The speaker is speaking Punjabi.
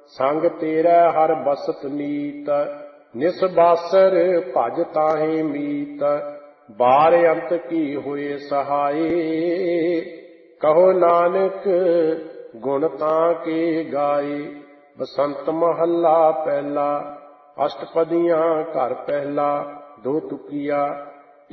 ਸੰਗ ਤੇਰਾ ਹਰ ਬਸਤ ਨੀਤ। ਨਿਸਬਾਸਰ ਭਜ ਤਾਹੇ ਮੀਤ। ਬਾਰ ਅੰਤ ਕੀ ਹੋਏ ਸਹਾਏ। ਕਹੋ ਨਾਨਕ ਗੁਣ ਤਾਂ ਕੇ ਗਾਏ। ਬਸੰਤ ਮਹੱਲਾ ਪਹਿਲਾ। ਅਸ਼ਟਪਦੀਆਂ ਘਰ ਪਹਿਲਾ। ਦੋ ਤੁਕੀਆ।